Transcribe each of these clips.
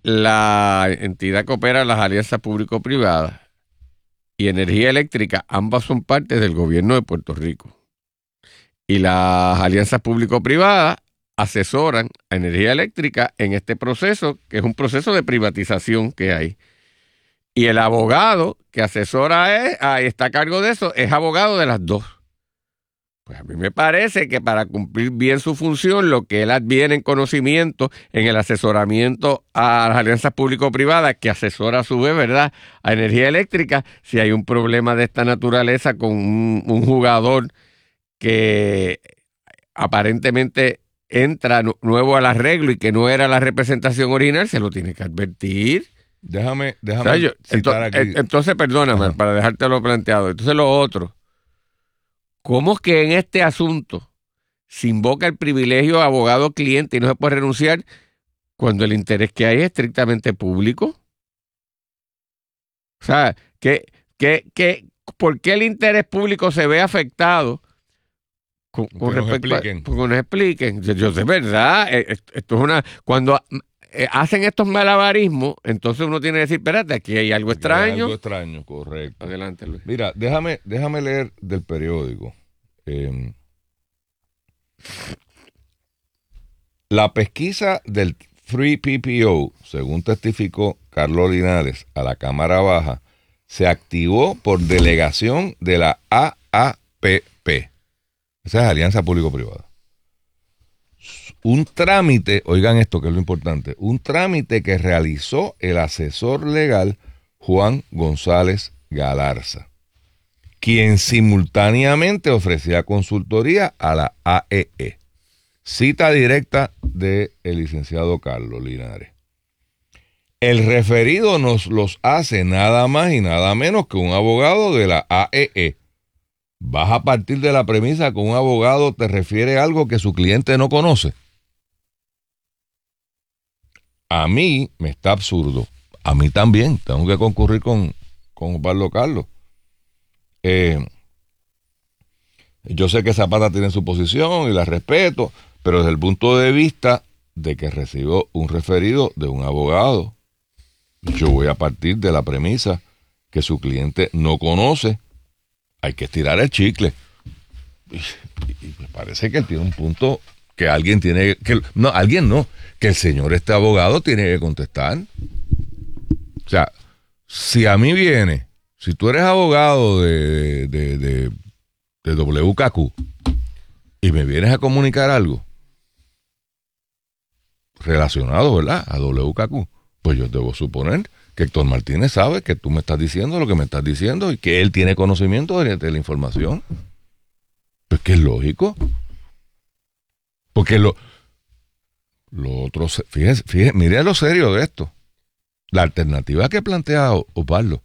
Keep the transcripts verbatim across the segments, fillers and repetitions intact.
la entidad que opera las alianzas público-privadas y energía eléctrica, ambas son partes del gobierno de Puerto Rico. Y las alianzas público-privadas asesoran a energía eléctrica en este proceso, que es un proceso de privatización que hay. Y el abogado que asesora es, ah, está a cargo de eso, es abogado de las dos. Pues a mí me parece que para cumplir bien su función, lo que él adviene en conocimiento, en el asesoramiento a las alianzas público-privadas, que asesora a su vez, ¿verdad?, a energía eléctrica, si hay un problema de esta naturaleza con un, un jugador que aparentemente entra nuevo al arreglo y que no era la representación original, se lo tiene que advertir. Déjame, déjame o sea, yo, citar entonces, aquí. Entonces, perdóname, Ajá. para dejártelo planteado. Entonces, lo otro, ¿cómo es que en este asunto se invoca el privilegio de abogado-cliente y no se puede renunciar cuando el interés que hay es estrictamente público? O sea, ¿qué, qué, qué, ¿por qué el interés público se ve afectado? Con, con respecto nos expliquen. A, pues que nos expliquen. Yo, yo sé, verdad, esto es una... Cuando eh, hacen estos malabarismos, entonces uno tiene que decir, espérate, aquí hay algo extraño. Hay algo extraño, correcto. Adelante, Luis. Mira, déjame, déjame leer del periódico. Eh, la pesquisa del tres P P O, según testificó Carlos Linares a la Cámara Baja, se activó por delegación de la A A P P. Esa es Alianza Público-Privada. Un trámite, oigan esto que es lo importante, un trámite que realizó el asesor legal Juan González Galarza, quien simultáneamente ofrecía consultoría a la A E E. Cita directa del licenciado Carlos Linares. El referido nos los hace nada más y nada menos que un abogado de la A E E. ¿Vas a partir de la premisa que un abogado te refiere a algo que su cliente no conoce? A mí me está absurdo. A mí también. Tengo que concurrir con, con Pablo Carlos. Eh, yo sé que Zapata tiene su posición y la respeto, pero desde el punto de vista de que recibo un referido de un abogado, yo voy a partir de la premisa que su cliente no conoce. Hay que estirar el chicle. Y, y me parece que él tiene un punto que alguien tiene que... No, alguien no. Que el señor este abogado tiene que contestar. O sea, si a mí viene, si tú eres abogado de, de, de, de W K Q y me vienes a comunicar algo relacionado, ¿verdad?, a W K Q, pues yo debo suponer que Héctor Martínez sabe que tú me estás diciendo lo que me estás diciendo y que él tiene conocimiento de, de la información. Pues que es lógico. Porque lo, lo otro, fíjese, fíjese, mire lo serio de esto. La alternativa que plantea Osvaldo,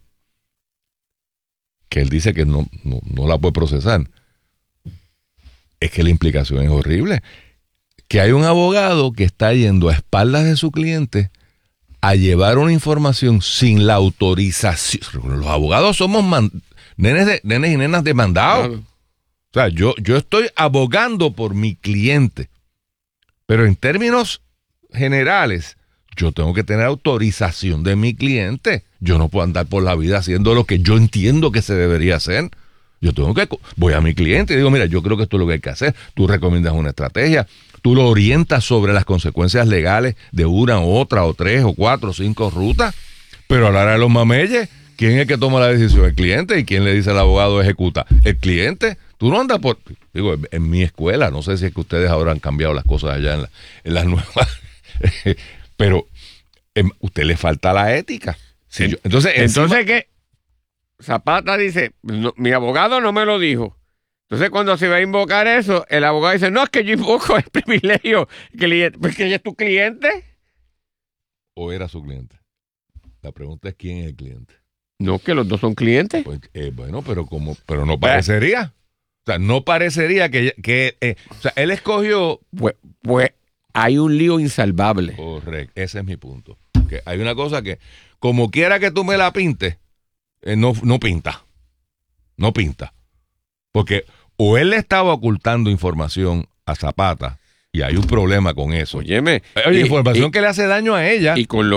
que él dice que no, no, no la puede procesar, es que la implicación es horrible. Que hay un abogado que está yendo a espaldas de su cliente a llevar una información sin la autorización. Los abogados somos man, nenes, de, nenes y nenas demandados. Claro. O sea, yo, yo estoy abogando por mi cliente. Pero en términos generales, yo tengo que tener autorización de mi cliente. Yo no puedo andar por la vida haciendo lo que yo entiendo que se debería hacer. Yo tengo que... Voy a mi cliente y digo, mira, yo creo que esto es lo que hay que hacer. Tú recomiendas una estrategia. Tú lo orientas sobre las consecuencias legales de una, otra, o tres, o cuatro, o cinco rutas. Pero a la hora de los mameyes, ¿quién es el que toma la decisión? El cliente. ¿Y quién le dice al abogado ejecuta? El cliente. Tú no andas por... Digo, en mi escuela, no sé si es que ustedes ahora han cambiado las cosas allá en, la, en las nuevas... pero a usted le falta la ética. Sí, yo, entonces, entonces encima... ¿qué? Zapata dice, no, mi abogado no me lo dijo. Entonces, cuando se va a invocar eso, el abogado dice, no, es que yo invoco el privilegio. Cliente. Pues que ella es tu cliente. ¿O era su cliente? La pregunta es, ¿quién es el cliente? No, que los dos son clientes. Pues, eh, bueno, pero como, pero no parecería. O sea, no parecería que... que eh, o sea, él escogió... Pues, pues hay un lío insalvable. Correcto, ese es mi punto. Que hay una cosa que, como quiera que tú me la pintes, eh, no, no pinta. No pinta. Porque o él le estaba ocultando información a Zapata y hay un problema con eso. Óyeme. Oye, información y, que le hace daño a ella. Y con lo